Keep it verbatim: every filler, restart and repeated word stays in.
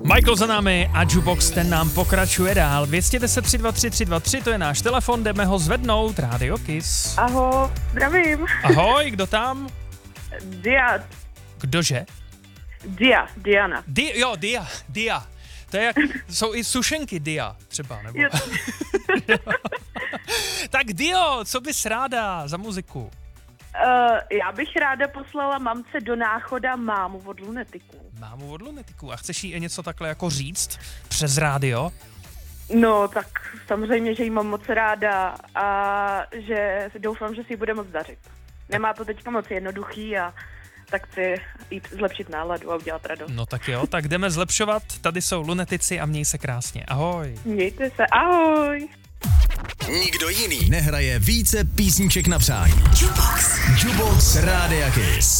Michael za námi a Jukebox ten nám pokračuje dál. dvě stě deset tři dva tři tři dva tři, to je náš telefon, jdeme ho zvednout. Rádio Kiss. Ahoj, zdravím. Ahoj, kdo tam? Dia. Kdože? Dia, Diana. Di, jo, Dia, Dia. To je jak, jsou i sušenky Dia třeba, nebo? Tak Dio, co bys ráda za muziku? Uh, já bych ráda poslala mamce do Náchoda mámu od Lunetiků. Mámu od Lunetiků. A chceš jí něco takhle jako říct přes rádio? No, tak samozřejmě, že jí mám moc ráda a že doufám, že si ji bude moc dařit. Nemá to teďka moc jednoduchý a tak chci jí zlepšit náladu a udělat radost. No tak jo, tak jdeme zlepšovat. Tady jsou Lunetici a měj se krásně. Ahoj. Mějte se, ahoj. Nikdo jiný nehraje více písniček na přání. Jukebox. Jukebox Rádia Kiss.